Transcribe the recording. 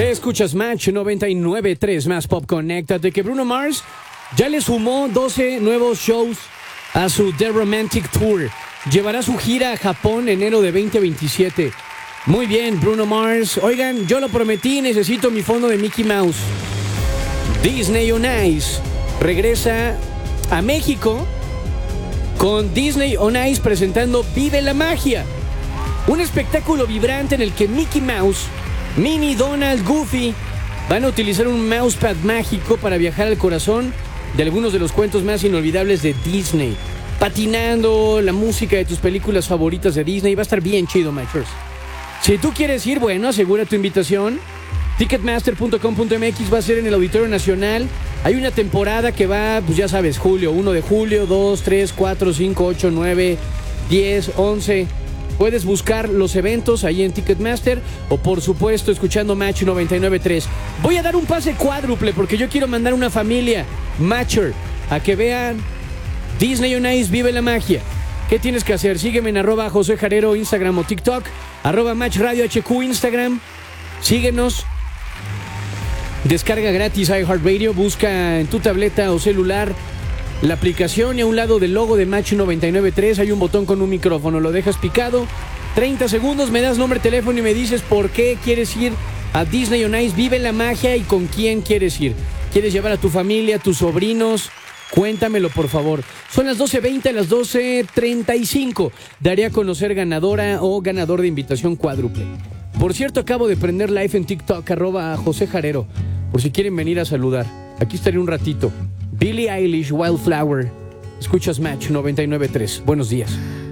Escuchas Match 99.3 más Pop. Conéctate, que Bruno Mars ya le sumó 12 nuevos shows a su The Romantic Tour. Llevará su gira a Japón enero de 2027. Muy bien, Bruno Mars. Oigan, yo lo prometí, necesito mi fondo de Mickey Mouse. Disney on Ice regresa a México con Disney on Ice presentando Vive la Magia. Un espectáculo vibrante en el que Mickey Mouse, Minnie, Donald, Goofy van a utilizar un mousepad mágico para viajar al corazón de algunos de los cuentos más inolvidables de Disney, patinando la música de tus películas favoritas de Disney. Va a estar bien chido, Machers. Si tú quieres ir, bueno, asegura tu invitación. Ticketmaster.com.mx va a ser en el Auditorio Nacional. Hay una temporada que va, pues ya sabes, julio, 1 de julio, 2, 3, 4, 5, 8, 9, 10, 11... Puedes buscar los eventos ahí en Ticketmaster o, por supuesto, escuchando Match 99.3. Voy a dar un pase cuádruple porque yo quiero mandar una familia Matcher a que vean Disney on Ice Vive la Magia. ¿Qué tienes que hacer? Sígueme en @JoséJarero, Instagram o TikTok, @Match Radio HQ, Instagram. Síguenos. Descarga gratis iHeartRadio. Busca en tu tableta o celular la aplicación y a un lado del logo de Match 99.3 hay un botón con un micrófono. Lo dejas picado, 30 segundos, me das nombre, teléfono y me dices por qué quieres ir a Disney on Ice Vive la Magia y con quién quieres ir. ¿Quieres llevar a tu familia, a tus sobrinos? Cuéntamelo, por favor. Son las 12:20, las 12:35. Daré a conocer ganadora o ganador de invitación cuádruple. Por cierto, acabo de prender live en TikTok, @JoséJarero, por si quieren venir a saludar. Aquí estaré un ratito. Billie Eilish, Wildflower. Escuchas Match 99.3. Buenos días.